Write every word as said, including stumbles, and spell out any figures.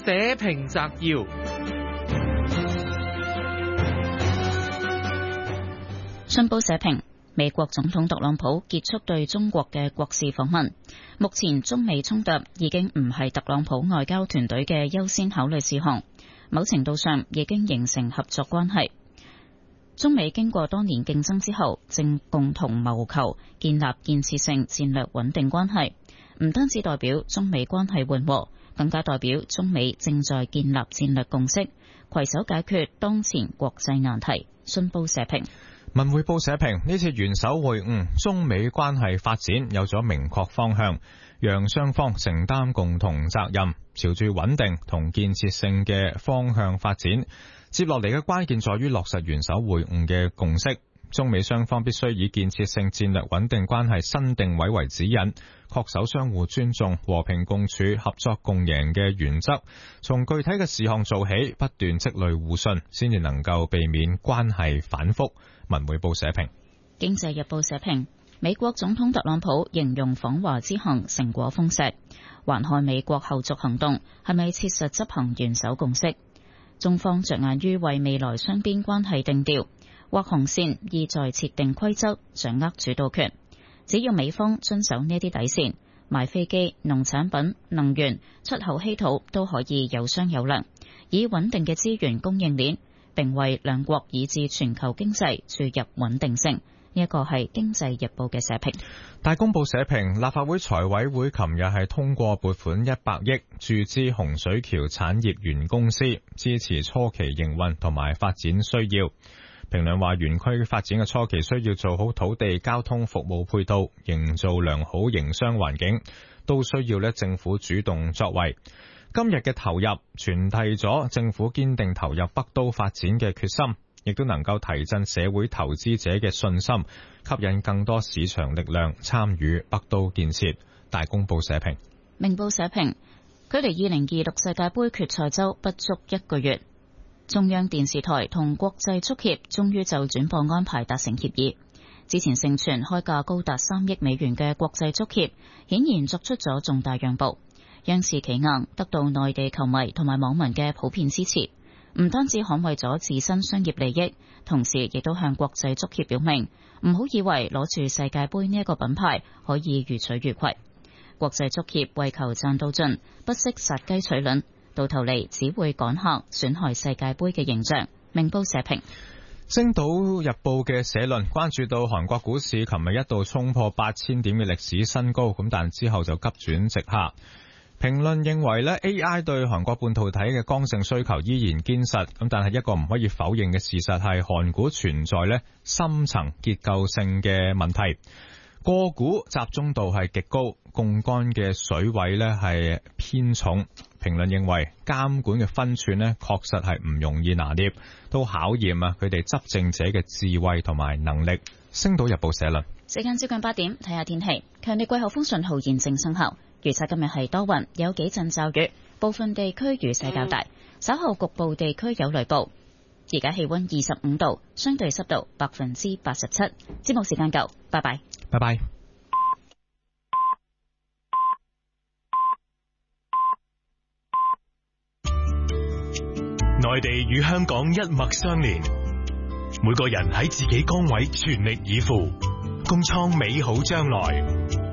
社評摘要。 信報社評，美國總統特朗普結束對中國嘅國事訪問。目前中美衝突已經唔係特朗普外交團隊嘅優先考慮事項，某程度上已經形成合作關係。中美經過多年競爭之後，正共同謀求建立建設性戰略穩定關係，唔單止代表中美關係緩和，更加代表中美正在建立戰略共識，攜手解決當前國際難題。信報社評。 文匯報社評，呢次元首會晤，中美關係發展有咗明確方向，讓雙方承擔共同責任，朝住穩定同建設性嘅方向發展。接落嚟嘅關鍵在於落實元首會晤嘅共識，中美雙方必須以建設性戰略穩定關係新定位為指引，恪守相互尊重、和平共處、合作共贏嘅原則，從具體嘅事項做起，不斷積累互信，先至能夠避免關係反覆。文匯報社評。 經濟日報社評，美國總統特朗普形容訪華之行成果豐碩，還看美國後續行動係咪切實執行元首共識。中方着眼於為未來雙邊關係定調，劃紅線，意在設定規則，掌握主導權。只要美方遵守呢啲底線，賣飛機、農產品、能源、出口稀土都可以有商有量，以穩定嘅資源供應鏈，並為兩國以至全球經濟注入穩定性。呢一個係《經濟日報》嘅社評。 大公報社評，立法會財委會琴日係通過撥款一百億注資洪水橋產業園公司，支持初期營運同埋發展需要。評論話，園區發展嘅初期需要做好土地、交通服務配套，營造良好營商環境，都需要咧政府主動作為。今日嘅投入傳遞咗政府堅定投入北都發展嘅決心，亦都能夠提振社會投資者嘅信心，吸引更多市場力量參與北都建設。大公報社評。 明報社評，距離二零二六世界盃決賽周不足一個月，中央電視台同國際足協終於就轉播安排達成協議。之前盛傳開價高達三億美元嘅國際足協，顯然作出咗重大讓步。央視企硬，得到內地球迷同埋網民嘅普遍支持，唔單止捍衛咗自身商業利益，同時亦都向國際足協表明，唔好以為攞住世界盃呢一個品牌可以予取予攜。國際足協為求賺到盡，不惜殺雞取卵，到頭嚟只會趕客，損害世界盃嘅形象。明報社評。 星島日報嘅社論關注到韓國股市琴日一度衝破八千點嘅歷史新高，咁但之後就急轉直下。評論認為咧 A I 對韓國半導體嘅剛性需求依然堅實，咁但係一個唔可以否認嘅事實係韓股存在咧深層結構性嘅問題，個股集中度係極高，槓桿嘅水位咧係偏重。評論認為監管嘅分寸咧確實係唔容易拿捏，都考驗啊佢哋執政者嘅智慧同埋能力。星島日報社論。 時間接近八點，睇下天氣。強烈季候風信號現正生效。預測今日係多雲，有幾陣驟雨，部分地區雨勢較大，稍後局部地區有雷暴。而家氣溫二十五度，相對濕度百分之八十七。節目時間夠，拜拜。 拜拜。 內地與香港一脈相連，每個人喺自己崗位全力以赴，共創美好將來。